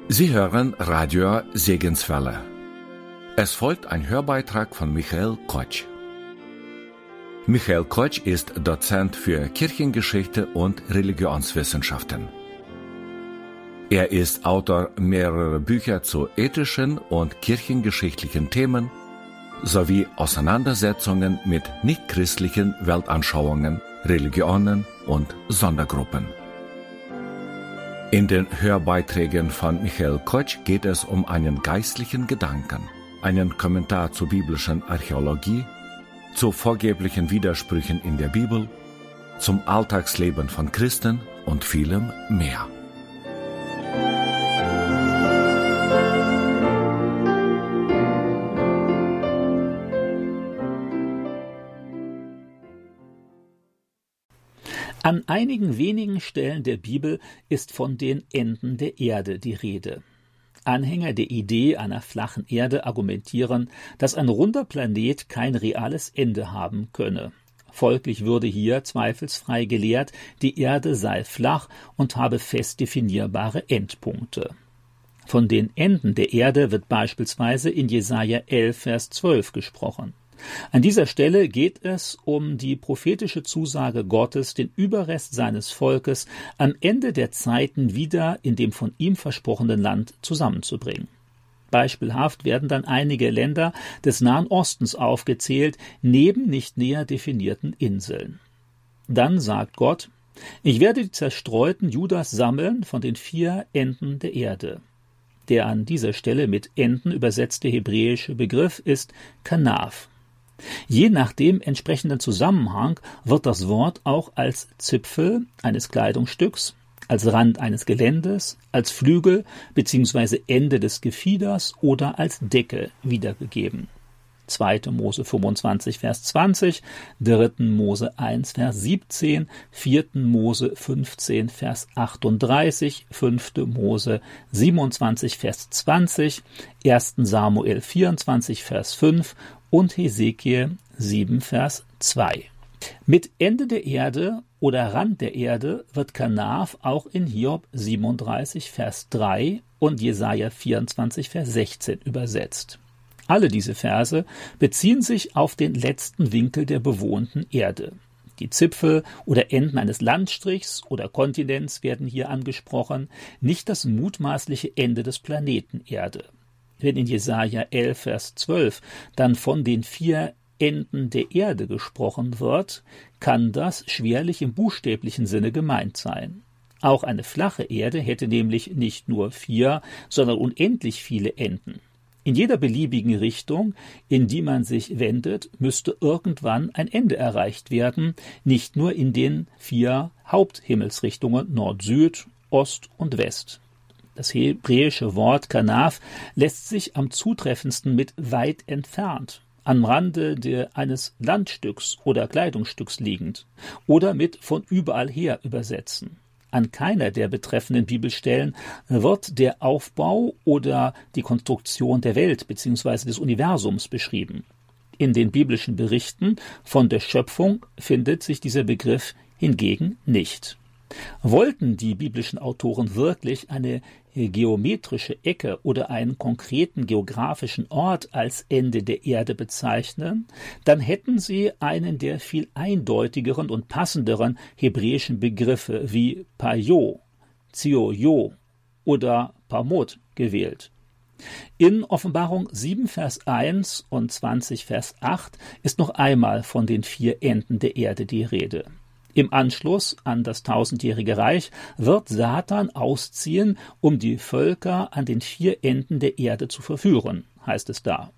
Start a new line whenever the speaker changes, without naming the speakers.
Sie hören Radio Segenswelle. Es folgt ein Hörbeitrag von Michael Kotsch. Michael Kotsch ist Dozent für Kirchengeschichte und Religionswissenschaften. Er ist Autor mehrerer Bücher zu ethischen und kirchengeschichtlichen Themen sowie Auseinandersetzungen mit nichtchristlichen Weltanschauungen, Religionen und Sondergruppen. In den Hörbeiträgen von Michael Kotsch geht es um einen geistlichen Gedanken, einen Kommentar zur biblischen Archäologie, zu vorgeblichen Widersprüchen in der Bibel, zum Alltagsleben von Christen und vielem mehr.
An einigen wenigen Stellen der Bibel ist von den Enden der Erde die Rede. Anhänger der Idee einer flachen Erde argumentieren, dass ein runder Planet kein reales Ende haben könne. Folglich würde hier zweifelsfrei gelehrt, die Erde sei flach und habe fest definierbare Endpunkte. Von den Enden der Erde wird beispielsweise in Jesaja 11, Vers 12 gesprochen. An dieser Stelle geht es um die prophetische Zusage Gottes, den Überrest seines Volkes am Ende der Zeiten wieder in dem von ihm versprochenen Land zusammenzubringen. Beispielhaft werden dann einige Länder des Nahen Ostens aufgezählt, neben nicht näher definierten Inseln. Dann sagt Gott: Ich werde die Zerstreuten Judas sammeln von den 4 Enden der Erde. Der an dieser Stelle mit Enden übersetzte hebräische Begriff ist Kanaf. Je nach dem entsprechenden Zusammenhang wird das Wort auch als Zipfel eines Kleidungsstücks, als Rand eines Geländes, als Flügel bzw. Ende des Gefieders oder als Decke wiedergegeben. 2. Mose 25, Vers 20, 3. Mose 1, Vers 17, 4. Mose 15, Vers 38, 5. Mose 27, Vers 20, 1. Samuel 24, Vers 5 und Hesekiel 7, Vers 2. Mit Ende der Erde oder Rand der Erde wird Kanaf auch in Hiob 37, Vers 3 und Jesaja 24, Vers 16 übersetzt. Alle diese Verse beziehen sich auf den letzten Winkel der bewohnten Erde. Die Zipfel oder Enden eines Landstrichs oder Kontinents werden hier angesprochen, nicht das mutmaßliche Ende des Planeten Erde. Wenn in Jesaja 11, Vers 12 dann von den 4 Enden der Erde gesprochen wird, kann das schwerlich im buchstäblichen Sinne gemeint sein. Auch eine flache Erde hätte nämlich nicht nur 4, sondern unendlich viele Enden. In jeder beliebigen Richtung, in die man sich wendet, müsste irgendwann ein Ende erreicht werden, nicht nur in den 4 Haupthimmelsrichtungen Nord-Süd, Ost und West. Das hebräische Wort Kanaf lässt sich am zutreffendsten mit weit entfernt, am Rande eines Landstücks oder Kleidungsstücks liegend oder mit von überall her übersetzen. An keiner der betreffenden Bibelstellen wird der Aufbau oder die Konstruktion der Welt bzw. des Universums beschrieben. In den biblischen Berichten von der Schöpfung findet sich dieser Begriff hingegen nicht. Wollten die biblischen Autoren wirklich eine geometrische Ecke oder einen konkreten geografischen Ort als Ende der Erde bezeichnen, dann hätten sie einen der viel eindeutigeren und passenderen hebräischen Begriffe wie Payo, Zioyo oder Pamot gewählt. In Offenbarung 7, Vers 1 und 20, Vers 8 ist noch einmal von den 4 Enden der Erde die Rede. Im Anschluss an das 1000-jährige Reich wird Satan ausziehen, um die Völker an den 4 Enden der Erde zu verführen, heißt es da.